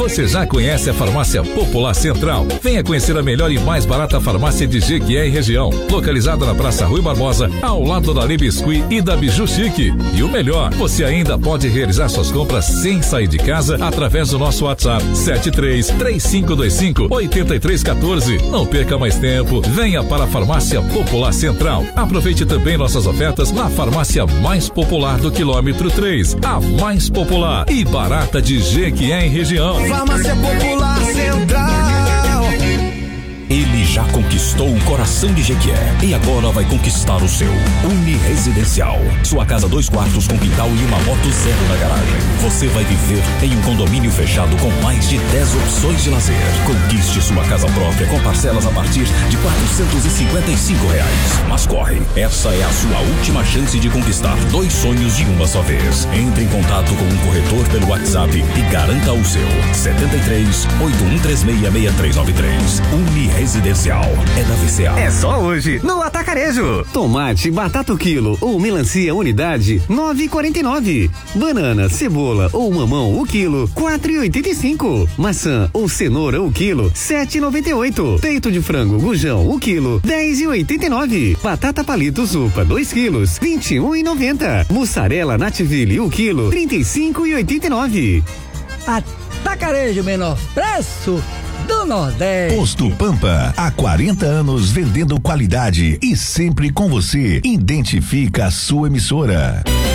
Você já conhece a Farmácia Popular Central? Venha conhecer a melhor e mais barata farmácia de Jequié e região, localizada na Praça Rui Barbosa, ao lado da Le Biscuit e da Biju Chique. E o melhor, você ainda pode realizar suas compras sem sair de casa através do nosso WhatsApp 73-3525-8314. Não perca mais tempo, venha para a Farmácia Popular Central. Aproveite também nossas ofertas na farmácia mais popular do quilômetro 3, a mais popular e barata de Jequié e região. Farmácia Popular Central. Ele já conquistou o coração de Jequié e agora vai conquistar o seu. Uniresidencial. Sua casa 2 quartos com quintal e uma moto zero na garagem. Você vai viver em um condomínio fechado com mais de 10 opções de lazer. Conquiste sua casa própria com parcelas a partir de R$455. Mas corre, essa é a sua última chance de conquistar 2 sonhos de uma só vez. Entre em contato com um corretor pelo WhatsApp e garanta o seu. 73-8136-6393. Uniresidencial. É da VCA. É só hoje, no Atacarejo. Tomate, batata o quilo ou melancia unidade, 9,49. Banana, cebola ou mamão o quilo, 4,85. Maçã ou cenoura o quilo, 7,98. Peito de frango gujão o quilo, 10,89. Batata palito supa 2 quilos, 21,90. Mussarela nativille o quilo, 35,89. Atacarejo, menor preço do Nordeste. Posto Pampa, há 40 anos vendendo qualidade e sempre com você. Identifica a sua emissora.